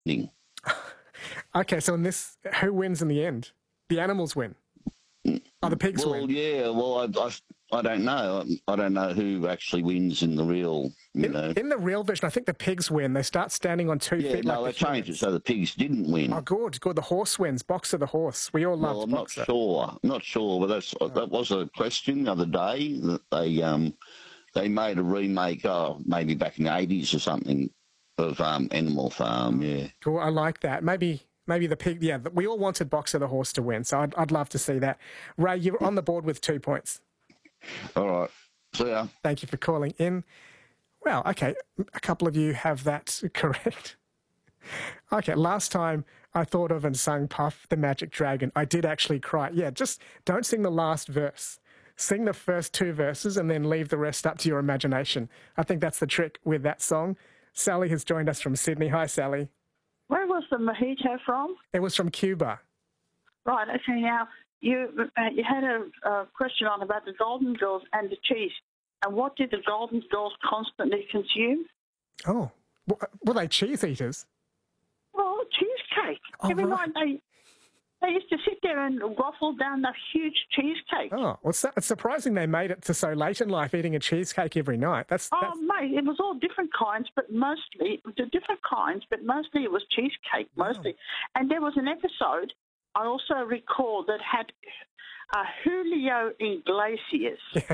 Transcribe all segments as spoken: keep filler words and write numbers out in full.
Okay, so in this, who wins in the end? The animals win. Oh, the pigs well, win. yeah. Well, I, I, I don't know. I don't know who actually wins in the real. You in, know, in the real version, I think the pigs win. They start standing on two yeah. feet. No, like they the changed it humans. so the pigs didn't win. Oh, good, good. The horse wins. Boxer the horse. We all loved well, I'm Boxer. not sure. I'm not sure, but that's Oh. that was a question the other day that they um they made a remake. Oh, maybe back in the eighties or something of um Animal Farm. Oh, yeah. cool. I like that. Maybe. Maybe the pig, yeah, we all wanted Boxer the horse to win, so I'd, I'd love to see that. Ray, you're on the board with two points. All right. See ya. Thank you for calling in. Well, okay, a couple of you have that correct. Okay, last time I thought of and sung Puff the Magic Dragon, I did actually cry. Yeah, just don't sing the last verse. Sing the first two verses and then leave the rest up to your imagination. I think that's the trick with that song. Sally has joined us from Sydney. Hi, Sally. Where was the mojito from? It was from Cuba. Right, okay, now, you uh, you had a, a question on about the Golden Girls and the cheese. And what did the Golden Girls constantly consume? Oh, were they cheese eaters? Well, cheesecake. Oh, Every right. night they, they used to sit there and waffle down the huge cheesecake. Oh, well, it's, it's surprising they made it to so late in life eating a cheesecake every night. That's, Oh, that's... mate, it was all different kinds, but mostly, the different kinds, but mostly it was cheesecake, mostly. Oh. And there was an episode, I also recall, that had uh, Julio Iglesias. Yeah.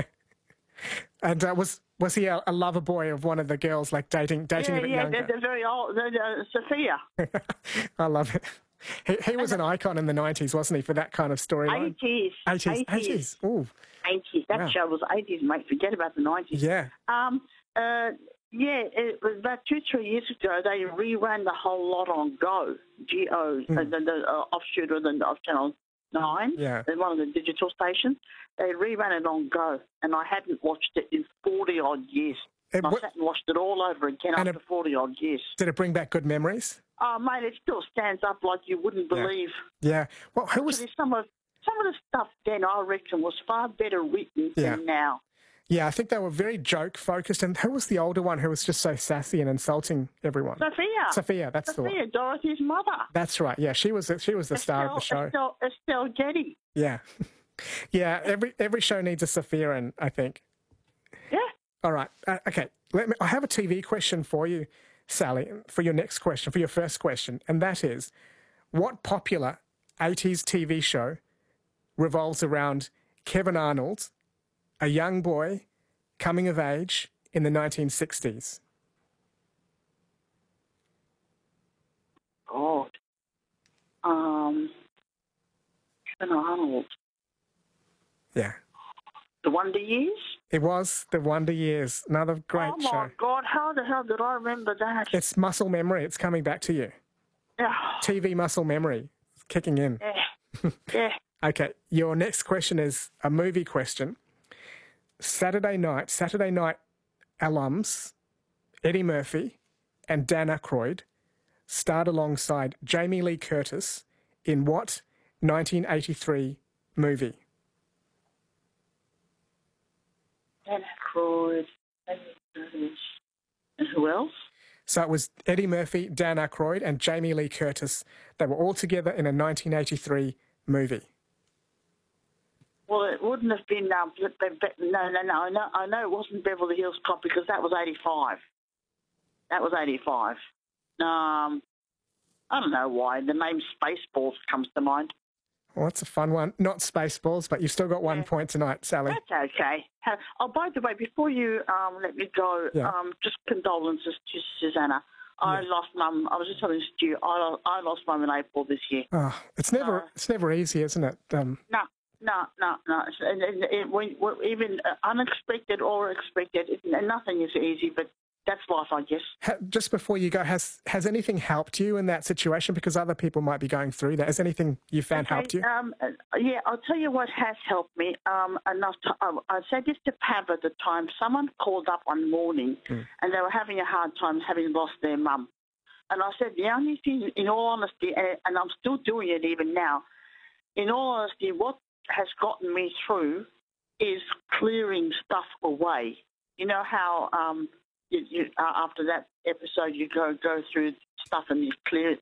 And uh, was was he a, a lover boy of one of the girls, like dating dating yeah, a bit yeah, younger? Yeah, they're very old, they're, uh, Sophia. I love it. He, he was an icon in the nineties, wasn't he, for that kind of storyline? eighties. eighties. eighties. Ooh. eighties. That Wow. show was eighties, mate. Forget about the nineties. Yeah. Um. Uh. Yeah. It was about two, three years ago. They reran the whole lot on Go. G O. Mm. Uh, the, the uh, offshoot of the of Channel Nine. Yeah. One of the digital stations. They reran it on Go, and I hadn't watched it in forty odd years. It, I what, sat and watched it all over again and after it, forty odd years. Did it bring back good memories? Oh, mate, it still stands up like you wouldn't believe. Yeah. yeah. Well, who was? Actually, some of some of the stuff then I reckon was far better written Yeah. than now. Yeah, I think they were very joke focused. And who was the older one who was just so sassy and insulting everyone? Sophia. Sophia, that's Sophia, the one. Dorothy's mother. That's right. Yeah, she was she was the Estelle, star of the show. Estelle, Estelle Getty. Yeah, yeah. Every every show needs a Sophia, in, I think. Yeah. All right. Uh, okay. Let me. I have a T V question for you, Sally, for your next question, for your first question, and that is, what popular eighties T V show revolves around Kevin Arnold, a young boy coming of age in the nineteen sixties? God. Um, Kevin Arnold. Yeah. The Wonder Years? It was The Wonder Years, another great oh, show. my God, how the hell did I remember that? It's muscle memory. It's coming back to you. Yeah. T V muscle memory. It's kicking in. Yeah. yeah. Okay, your next question is a movie question. Saturday night, Saturday night alums, Eddie Murphy and Dan Aykroyd starred alongside Jamie Lee Curtis in what nineteen eighty-three movie? Dan Aykroyd, and who else? So it was Eddie Murphy, Dan Aykroyd and Jamie Lee Curtis. They were all together in a nineteen eighty-three movie. Well, it wouldn't have been. Um, no, no, no. I know, I know it wasn't Beverly Hills Cop because that was eighty-five. That was eighty-five. Um, I don't know why the name Spaceballs comes to mind. Well, that's a fun one. Not Spaceballs, but you've still got one Yeah. point tonight, Sally. That's okay. Oh, by the way, before you um, let me go, Yeah. um, just condolences to Susanna. I Yeah. lost Mum. I was just telling Stu. I, I lost Mum in April this year. Oh, it's never Uh, it's never easy, isn't it? Um, No, no, no, no. It's- And, and it, we, we, even uh, unexpected or expected, it, and nothing is easy, but that's life, I guess. ha- just before you go, has has anything helped you in that situation? Because other people might be going through that. Has anything you found Okay, helped you? Um, uh, yeah, I'll tell you what has helped me um, enough. To, uh, I said this to Pav at the time. Someone called up one morning Mm. and they were having a hard time having lost their mum. And I said, the only thing, in all honesty, and, and I'm still doing it even now, in all honesty, what has gotten me through is clearing stuff away. You know how um, you, you, uh, after that episode you go go through stuff and you clear